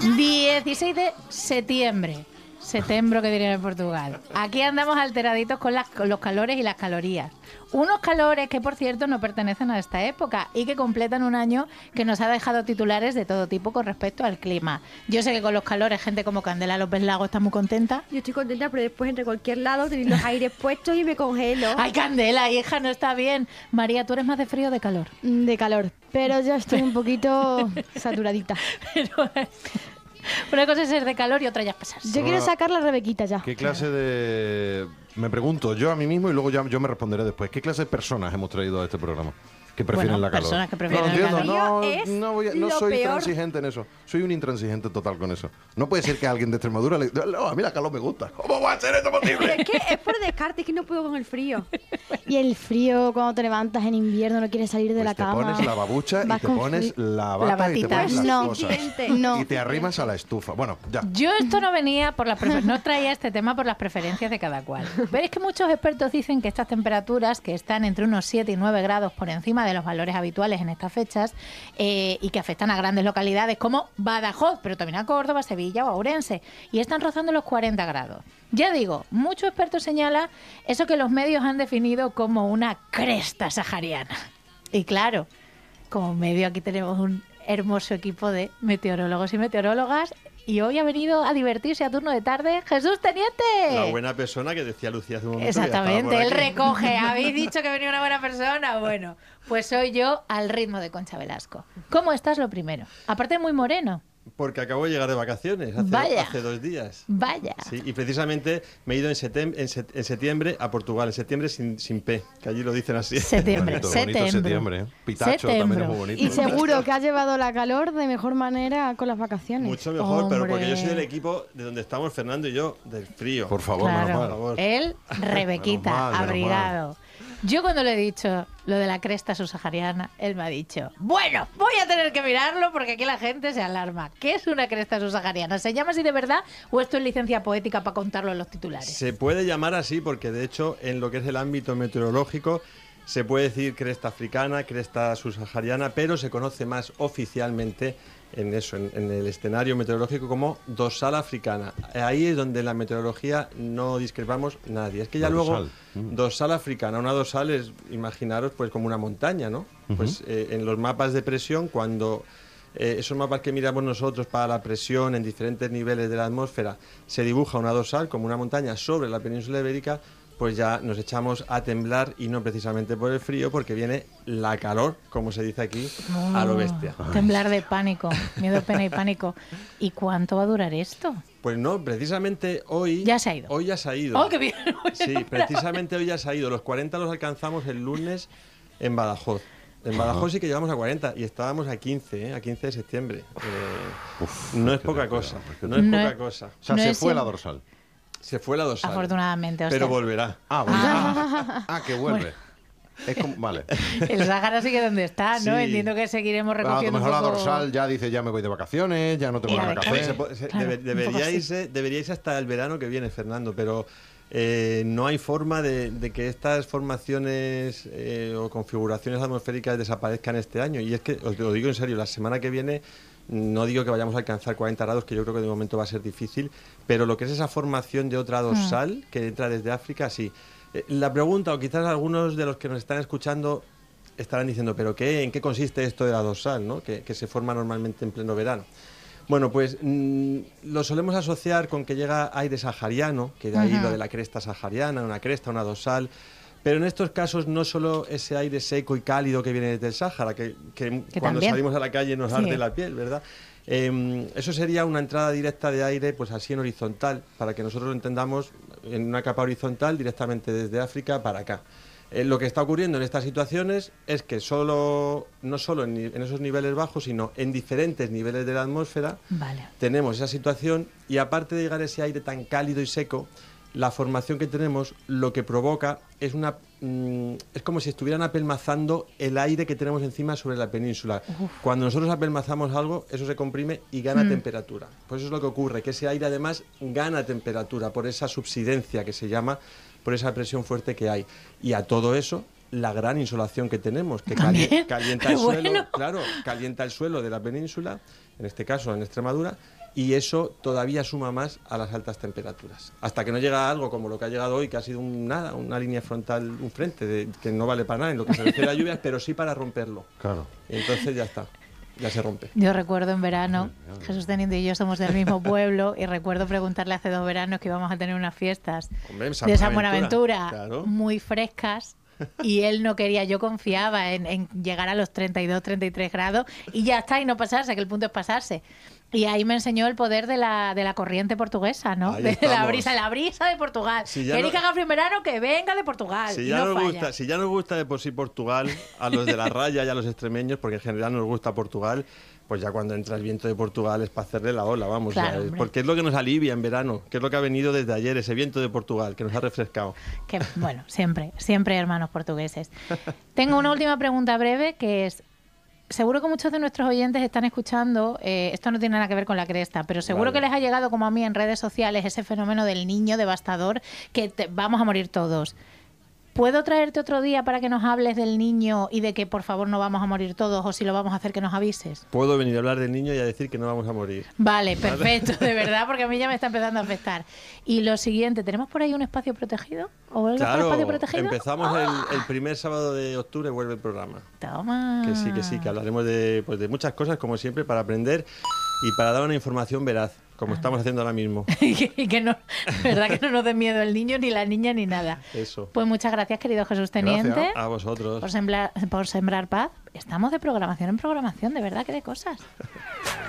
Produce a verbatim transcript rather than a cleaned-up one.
dieciséis de septiembre. Septiembre, que dirían en Portugal. Aquí andamos alteraditos con, las, con los calores y las calorías. Unos calores que, por cierto, no pertenecen a esta época y que completan un año que nos ha dejado titulares de todo tipo con respecto al clima. Yo sé que con los calores, gente como Candela López Lago está muy contenta. Yo estoy contenta, pero después entre cualquier lado tenéis los aires puestos y me congelo. ¡Ay, Candela, hija, no está bien! María, ¿tú eres más de frío o de calor? De calor, pero yo estoy un poquito saturadita. Pero... Una cosa es ser de calor y otra ya es pasarse. Yo quiero sacar la Rebequita ya. ¿Qué clase de...? Me pregunto yo a mí mismo y luego ya yo me responderé después. ¿Qué clase de personas hemos traído a este programa? Que prefieren bueno, la calor. Personas que prefieren no, el entiendo, calor. no, Es no, voy a- no lo soy peor. intransigente en eso. Soy un intransigente total con eso. No puede ser que a alguien de Extremadura le diga, no, a mí la calor me gusta. ¿Cómo va a ser esto Pero posible? es que es por descarte, es que no puedo con el frío. Y el frío, cuando te levantas en invierno, no quieres salir de Pues la te cama. pones la babucha y Vas te con pones frío. la bata y te batita. pones las No, cosas. no. Y te arrimas a la estufa. Bueno, ya. Yo esto no venía por las prefer- no traía este tema por las preferencias de cada cual. Pero es que muchos expertos dicen que estas temperaturas, que están entre unos siete y nueve grados por encima de los valores habituales en estas fechas, eh, y que afectan a grandes localidades como Badajoz, pero también a Córdoba, Sevilla o a Ourense, y están rozando los cuarenta grados. Ya digo, muchos expertos señalan eso que los medios han definido como una cresta sahariana. Y claro, como medio aquí tenemos un hermoso equipo de meteorólogos y meteorólogas, y hoy ha venido a divertirse a turno de tarde Jesús Teniente. La buena persona que decía Lucía hace un momento. que ya estaba Exactamente, por él aquí. recoge. ¿Habéis dicho que venía una buena persona? Bueno, pues soy yo al ritmo de Concha Velasco. ¿Cómo estás lo primero? Aparte muy moreno. Porque acabo de llegar de vacaciones hace, Vaya. hace dos días. Vaya. Sí, y precisamente me he ido en, setem- en, set- en septiembre a Portugal, en septiembre sin, sin P, que allí lo dicen así. Septiembre, Bonito, bonito septiembre. septiembre. ¿eh? Pitacho también Septiembre. es muy bonito. Y seguro que has llevado la calor de mejor manera con las vacaciones. Mucho mejor, pero porque yo soy Hombre. del equipo de donde estamos Fernando y yo, del frío. Por favor, menos Claro, mal. favor. él, Rebequita, Menos mal, menos abrigado. Yo cuando le he dicho lo de la cresta subsahariana, él me ha dicho, bueno, voy a tener que mirarlo porque aquí la gente se alarma. ¿Qué es una cresta subsahariana? ¿Se llama así de verdad o esto es licencia poética para contarlo en los titulares? Se puede llamar así porque de hecho en lo que es el ámbito meteorológico se puede decir cresta africana, cresta subsahariana, pero se conoce más oficialmente en eso, en, en el escenario meteorológico como dorsal africana. Ahí es donde en la meteorología no discrepamos nadie. Es que ya La luego dorsal. Mm. dorsal africana, una dorsal es, imaginaros, pues como una montaña, ¿no? Pues eh, en los mapas de presión, cuando eh, esos mapas que miramos nosotros para la presión en diferentes niveles de la atmósfera, se dibuja una dorsal como una montaña sobre la península ibérica, pues ya nos echamos a temblar y no precisamente por el frío, porque viene la calor, como se dice aquí, a lo bestia. Oh, temblar de pánico, miedo, pena y pánico. ¿Y cuánto va a durar esto? Pues no, precisamente hoy... Ya se ha ido. Hoy ya se ha ido. ¡Oh, qué bien! Sí, precisamente hoy ya se ha ido. Los cuarenta los alcanzamos el lunes en Badajoz. En Badajoz sí que llegamos a cuarenta y estábamos a quince, ¿eh? A quince de septiembre. Eh, Uf, no es qué poca locura, cosa, qué no es No poca es- cosa. O sea, No se es fue sim- la dorsal. Se fue la dorsal. Afortunadamente, o Pero sea, volverá. Ah, bueno. Ah, ah, que vuelve. Es como, vale. el Sahara sigue donde está, ¿no? Sí. Entiendo que seguiremos A lo recogiendo mejor un la poco... dorsal ya dice, ya me voy de vacaciones, ya no tengo Y la nada que de- Hombre, se hacer. po- se- Claro, debe- un poco debería, así. irse, debería irse hasta el verano que viene, Fernando, pero eh, no hay forma de, de que estas formaciones eh, o configuraciones atmosféricas desaparezcan este año. Y es que, os lo digo en serio, la semana que viene no digo que vayamos a alcanzar cuarenta grados, que yo creo que de momento va a ser difícil, pero lo que es esa formación de otra dorsal que entra desde África, sí. Eh, la pregunta, o quizás algunos de los que nos están escuchando estarán diciendo, ¿pero qué? ¿En qué consiste esto de la dorsal, ¿no? que, que se forma normalmente en pleno verano? Bueno, pues mmm, lo solemos asociar con que llega aire sahariano, que de ahí Ajá. lo de la cresta sahariana, una cresta, una dorsal. Pero en estos casos no solo ese aire seco y cálido que viene desde el Sáhara, que, que Que cuando también. salimos a la calle nos Sí. arde la piel, ¿verdad? Eh, eso sería una entrada directa de aire, pues así en horizontal, para que nosotros lo entendamos en una capa horizontal directamente desde África para acá. Eh, lo que está ocurriendo en estas situaciones es que solo, no solo en, ni- en esos niveles bajos, sino en diferentes niveles de la atmósfera, Vale. tenemos esa situación y aparte de llegar ese aire tan cálido y seco, la formación que tenemos lo que provoca es una mm, es como si estuvieran apelmazando el aire que tenemos encima sobre la península. Cuando nosotros apelmazamos algo, eso se comprime y gana Mm. temperatura. Pues eso es lo que ocurre, que ese aire además gana temperatura por esa subsidencia que se llama, por esa presión fuerte que hay. Y a todo eso, la gran insolación que tenemos, que cali- ¿También? calienta el Bueno. suelo, claro, calienta el suelo de la península, en este caso en Extremadura, y eso todavía suma más a las altas temperaturas. Hasta que no llega algo como lo que ha llegado hoy, que ha sido un nada, una línea frontal, un frente, de, que no vale para nada en lo que se refiere a lluvias, pero sí para romperlo. Claro. Entonces ya está, ya se rompe. Yo recuerdo en verano, Jesús Teniente y yo somos del mismo pueblo, y recuerdo preguntarle hace dos veranos que íbamos a tener unas fiestas Hombre, en de San Buenaventura, claro. muy frescas. Y él no quería, yo confiaba en, en llegar a los treinta y dos, treinta y tres grados y ya está, y no pasarse, que el punto es pasarse. Y ahí me enseñó el poder de la, de la corriente portuguesa, ¿no? Ahí De la estamos. brisa, la brisa de Portugal. Si ya ¿Queréis no- que haga frío en verano? Que venga de Portugal. Si y ya, no nos falla. gusta, si ya nos gusta de por sí Portugal, a los de la raya y a los extremeños, porque en general nos gusta Portugal, pues ya cuando entra el viento de Portugal es para hacerle la ola, vamos. Claro, ya, hombre. porque es lo que nos alivia en verano, que es lo que ha venido desde ayer, ese viento de Portugal, que nos ha refrescado. Que, bueno, siempre, siempre hermanos portugueses. Tengo una última pregunta breve que es, seguro que muchos de nuestros oyentes están escuchando, eh, esto no tiene nada que ver con la cresta, pero seguro Vale. que les ha llegado como a mí en redes sociales ese fenómeno del niño devastador que te- vamos a morir todos. ¿Puedo traerte otro día para que nos hables del niño y de que por favor no vamos a morir todos, o si lo vamos a hacer que nos avises? Puedo venir a hablar del niño y a decir que no vamos a morir. Vale, perfecto, de verdad, porque a mí ya me está empezando a afectar. Y lo siguiente, ¿tenemos por ahí un espacio protegido? ¿O algo por Claro, espacio protegido? empezamos ¡Ah! el, el primer sábado de octubre, vuelve el programa. Toma. Que sí, que sí, que hablaremos de, pues, de muchas cosas, como siempre, para aprender y para dar una información veraz, como estamos haciendo ahora mismo. y que, y que no, verdad que no nos dé miedo el niño, ni la niña, ni nada. Eso. Pues muchas gracias, querido Jesús Teniente, Gracias. A vosotros. por sembrar, por sembrar paz. Estamos de programación en programación, de verdad que de cosas.